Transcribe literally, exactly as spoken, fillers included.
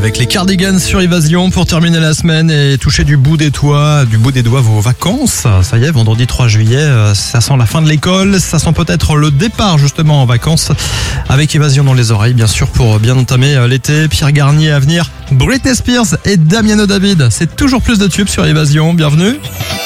avec les Cardigans sur Évasion pour terminer la semaine et toucher du bout des doigts, du bout des doigts vos vacances. Ça y est, vendredi trois juillet, ça sent la fin de l'école, ça sent peut-être le départ justement en vacances avec Évasion dans les oreilles, bien sûr, pour bien entamer l'été. Pierre Garnier à venir, Britney Spears et Damiano David. C'est toujours plus de tubes sur Évasion. Bienvenue.